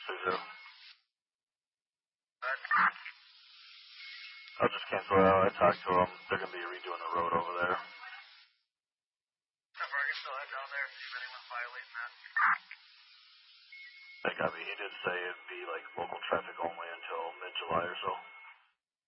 So I'll just cancel it out. I talked to them. They're going to be redoing the road over there. If I can still head down there, see if anyone's violating that. He did say it'd be like local traffic only until mid-July or so.